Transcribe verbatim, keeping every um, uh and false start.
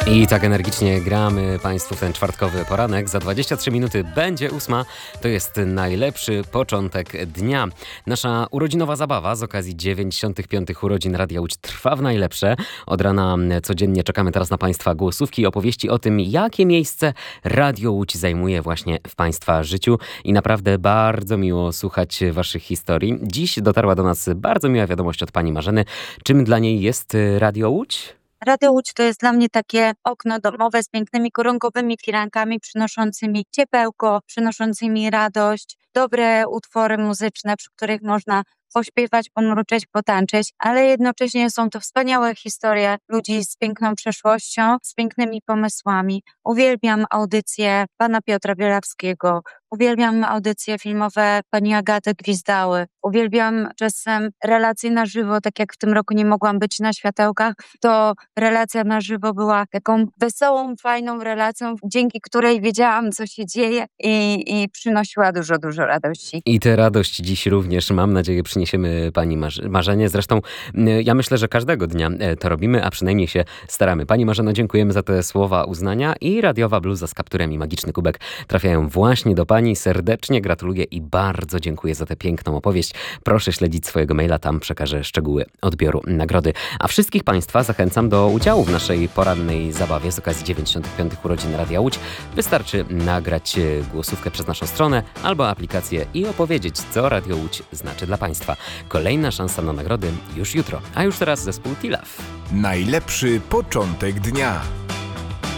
I tak energicznie gramy Państwu w ten czwartkowy poranek. Za dwadzieścia trzy minuty będzie ósma. To jest najlepszy początek dnia. Nasza urodzinowa zabawa z okazji dziewięćdziesiątych piątych urodzin Radia Łódź trwa w najlepsze. Od rana codziennie czekamy teraz na Państwa głosówki i opowieści o tym, jakie miejsce Radio Łódź zajmuje właśnie w Państwa życiu. I naprawdę bardzo miło słuchać Waszych historii. Dziś dotarła do nas bardzo miła wiadomość od Pani Marzeny. Czym dla niej jest Radio Łódź? Radio Łódź to jest dla mnie takie okno domowe z pięknymi koronkowymi firankami, przynoszącymi ciepełko, przynoszącymi radość, dobre utwory muzyczne, przy których można pośpiewać, pomruczeć, potańczyć, ale jednocześnie są to wspaniałe historie ludzi z piękną przeszłością, z pięknymi pomysłami. Uwielbiam audycje pana Piotra Bielawskiego, uwielbiam audycje filmowe pani Agaty Gwizdały, uwielbiam czasem relacje na żywo, tak jak w tym roku nie mogłam być na światełkach, to relacja na żywo była taką wesołą, fajną relacją, dzięki której wiedziałam, co się dzieje i, i przynosiła dużo, dużo radości. I tę radość dziś również, mam nadzieję, przyniesiemy Pani Marz- Marzenie. Zresztą ja myślę, że każdego dnia to robimy, a przynajmniej się staramy. Pani Marzeno, dziękujemy za te słowa uznania i radiowa bluza z kapturem i magiczny kubek trafiają właśnie do Pani. Serdecznie gratuluję i bardzo dziękuję za tę piękną opowieść. Proszę śledzić swojego maila, tam przekażę szczegóły odbioru nagrody. A wszystkich Państwa zachęcam do udziału w naszej porannej zabawie z okazji dziewięćdziesiątych piątych urodzin Radia Łódź. Wystarczy nagrać głosówkę przez naszą stronę albo aplikację i opowiedzieć, co Radio Łódź znaczy dla Państwa. Kolejna szansa na nagrody już jutro. A już teraz zespół T-Love. Najlepszy początek dnia.